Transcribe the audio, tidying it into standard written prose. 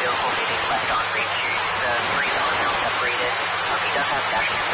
vehicle leaving left on green shoes. The three are now separated. He does have dash